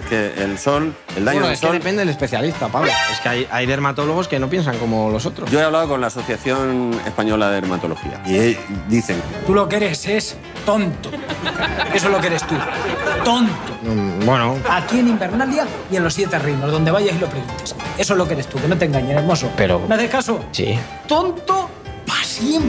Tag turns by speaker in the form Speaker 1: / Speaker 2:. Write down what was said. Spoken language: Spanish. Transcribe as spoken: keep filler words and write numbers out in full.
Speaker 1: que el sol, el daño
Speaker 2: Bueno,
Speaker 1: del
Speaker 2: es que
Speaker 1: sol...
Speaker 2: depende del especialista, Pablo. Es que hay, hay dermatólogos que no piensan como los otros.
Speaker 1: Yo he hablado con la Asociación Española de Dermatología y eh, dicen...
Speaker 3: Tú lo que eres es tonto. Eso es lo que eres tú. Tonto.
Speaker 2: Mm, Bueno,
Speaker 3: Aquí en Invernalia y en los Siete Reinos, donde vayas y lo preguntes. Eso es lo que eres tú, que no te engañes, hermoso.
Speaker 2: Pero-
Speaker 3: ¿Me haces caso?
Speaker 2: sí.
Speaker 3: Tonto pa' siempre.